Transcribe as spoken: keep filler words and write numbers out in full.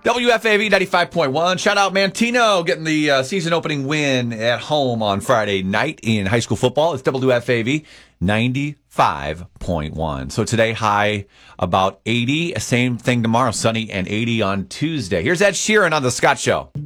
W F A V ninety-five point one. Shout out Mantino getting the uh, season opening win at home on Friday night in high school football. It's W F A V ninety-five point one. So today, high about eighty. Same thing tomorrow, sunny and eighty on Tuesday. Here's Ed Sheeran on The Scott Show.